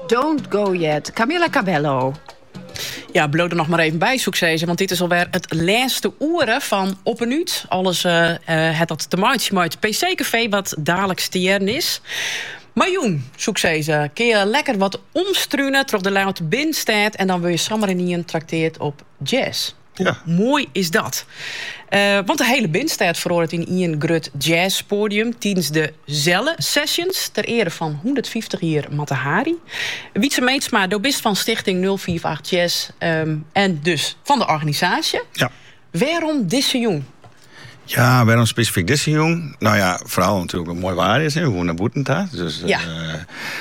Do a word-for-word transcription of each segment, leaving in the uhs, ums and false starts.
Don't Go Yet. Camilla Cabello. Ja, bloot er nog maar even bij, zoek want dit is alweer het laatste uren van Op en Uit. Alles uh, uh, het dat te maken met het P C-café wat dadelijk steren is. Maar jong, zoek ze, kun je lekker wat omstruinen, terug de luid binnenstaat en dan wil je samen in een trakteert op jazz. Ja. Hoe mooi is dat? Uh, want de hele binnenstaat veroordeelt in een grut jazzpodium tijdens de Zelle Sessions ter ere van honderdvijftig jaar Mata Hari. Wietse Meetsma, dobist van Stichting nul vier acht Jazz um, en dus van de organisatie. Ja. Waarom deze jong? Ja, waarom specifiek deze jong? Nou ja, vooral natuurlijk een mooi waar is, hè, hoe naar Boetenta. Dus, ja. Uh,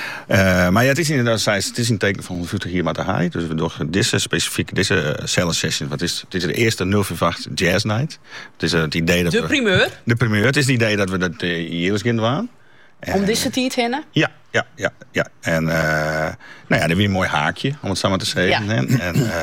uh, maar ja, het is inderdaad, het is een teken van honderdvijftig jaar Mata Hari. Dus we doen deze specifiek, deze Zelle Session. Wat is, het is de eerste nul vier acht Jazz Night. Het is het idee dat de we, primeur? De primeur. Het is het idee dat we dat uh, hier kind waren. Om deze tijd heen? Ja, ja, ja, ja. En uh, nou ja, dan weer een mooi haakje, om het zo maar te zeggen. Ja. En, en uh,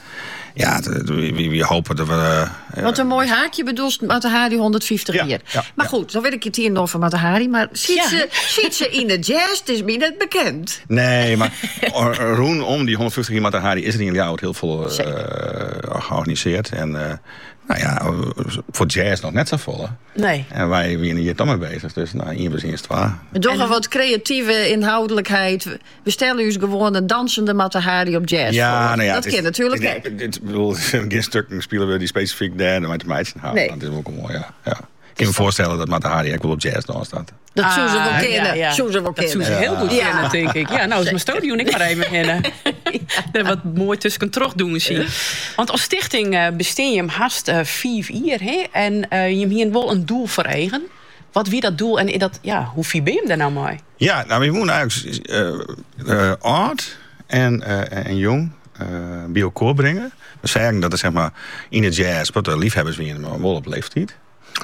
ja, we, we hopen dat we... Uh, Want een mooi haakje bedoelt Mata Hari honderdvijftig ja, jaar. Ja, maar ja. goed, dan weet ik het hier nog van Mata Hari. Maar ziet, Ja. ze, ziet ze in de jazz? Het is me net bekend. Nee, maar roen om die honderdvijftig jaar Mata Hari is er in Ljouwert heel veel uh, georganiseerd. En uh, nou ja, voor jazz nog net zo vol. Hè? Nee. En wij zijn hier dan mee bezig. Dus nou, hier is het waar. Toch En- een wat creatieve inhoudelijkheid. We stellen u gewoon een dansende Mata Hari op jazz Ja, voor. nou ja, dat het is- kan natuurlijk het- ook. het- het- Ik bedoel, geen stukken spelen we die specifiek daar met de meisjes houden. Nee. Dat is ook mooi, ja. ja. Ik kan me voorstellen dat Mata Hari ook wel op jazz dan staat. Dat zou ze wel Ah, kennen. ja, ja. Zou ze wel Dat zou kennen. ze heel goed Ja. kennen, denk ik. Ja, nou is mijn studio ik maar even hinnen. Ja. Wat mooi tussen terug doen zien. Want als stichting uh, besteen je hem haast uh, vijf jaar, hè? En uh, je hebt hier wel een doel voor eigen. Wat wie dat doel en dat, ja, hoe vier ben je hem daar nou mee? Ja, nou, we moeten eigenlijk uh, uh, oud en, uh, en jong uh, bij elkaar brengen. We zeggen dat er zeg maar in de jazz, wat de liefhebbers wie in wel op leeftijd.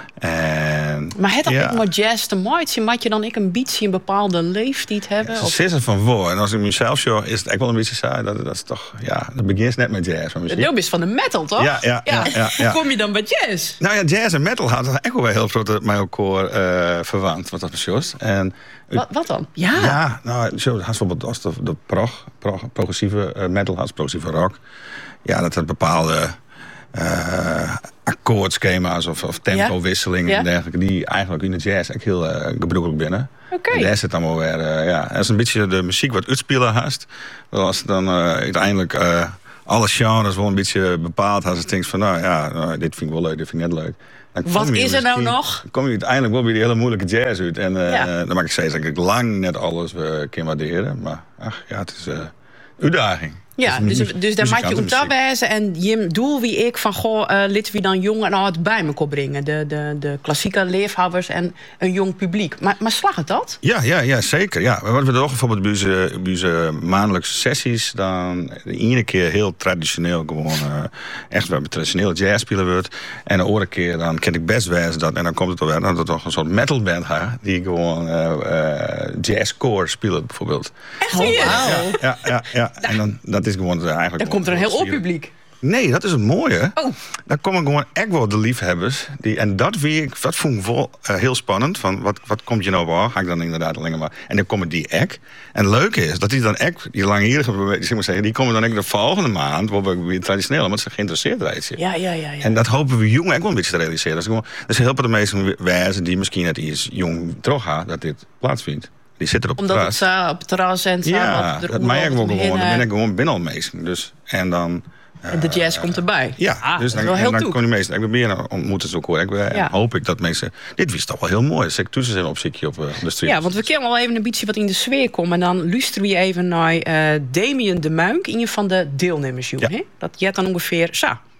En, Maar het dat ja. ook maar jazz te maken? Moet je dan ik een beetje een bepaalde leeftijd hebben? Ze Of- zitten van voor. En als ik mezelf show, is het ook wel een beetje saai. Dat, dat is toch, ja, dat begint net met jazz. Maar misschien... Je bent van de metal, toch? Ja, ja, ja, ja, ja. Hoe kom je dan bij jazz? Nou ja, jazz en metal hadden echt wel heel groot met elkaar uh, verwant. Wat dat was. En Wat, wat dan? Ja. ja, nou, zo had bijvoorbeeld als de, de prog, prog, progressieve uh, metal had, progressieve rock. Ja, dat had bepaalde uh, akkoordschema's of, of tempowisselingen Ja. en dergelijke. Die eigenlijk in de jazz echt heel uh, gebruikelijk binnen. Oké. En daar zit dan wel weer, uh, ja, dat is een beetje de muziek wat uitspelen haast. Als het dan uh, uiteindelijk uh, alle genres wel een beetje bepaald had. Als je denkt van, nou ja, nou, dit vind ik wel leuk, dit vind ik net leuk. Dan Wat kom je is er nou misschien- nog? Dan kom je uiteindelijk wel bij die hele moeilijke jazz uit. En uh, Ja. dan mag ik zeggen dat ik lang net alles uh, kan waarderen. Maar ach, ja, het is uh, uitdaging. Ja, Het is dus, mu- dus daar maak je op dat muzikantenmuziek. wijze. En je doel wie ik van, goh, uh, lid wie dan jong en oud bij me kon brengen. De, de, de klassieke leefhouders en een jong publiek. Maar, maar slag het dat? Ja, ja, ja, zeker. Ja. Wat we doen bijvoorbeeld bij onze, bij onze maandelijkse sessies, dan de ene keer heel traditioneel gewoon uh, echt wel traditioneel jazz spelen wordt. En de andere keer dan ken ik best wijs dat, en dan komt het alweer dat er toch een soort metalband gaat die gewoon uh, uh, jazzcore speelt bijvoorbeeld. Echt Oh, serieus? wauw. Ja, ja, ja. En dan dat is gewoon eigenlijk. Dan komt er een heel gewoon- op publiek. Nee, dat is het mooie. Oh. Dan komen gewoon echt wel de liefhebbers. Die, en dat, wie ik, dat vond ik wel uh, heel spannend. Van wat, wat komt je nou wel? Ga ik dan inderdaad alleen maar. En dan komen die ek. En het leuke is dat die dan ek, die langhierige, zeg maar zeggen, die komen dan ook de volgende maand, waar we weer traditioneel, want ze geïnteresseerd rijden. Ja, ja, ja. ja. En dat hopen we jongen ook wel een beetje te realiseren. Dat is gewoon, dus helpen de meeste wijzen die misschien net iets jong terug gaan, dat dit plaatsvindt. Die zitten op het Omdat terras. het uh, op het terras en zo. Ja, wat er dat mij ook wel omheen, gewoon. Dan uh, ben ik gewoon binnen al meestal. Dus, en dan... en de jazz komt erbij. Ja, Ah, dus dat dan, is wel en heel dan toe. kon die meesten. Ik ben meer ontmoeten zo hoor. Ik ben, Ja. hoop ik dat mensen. Dit was toch wel heel mooi. Zeg tussen zijn opzichtje op uh, de street. Ja, want we kunnen wel even een beetje wat in de sfeer komen. En dan luisteren we even naar uh, Damien de Muink, een van de deelnemers. Ja. Hè? Dat jet dan ongeveer zo.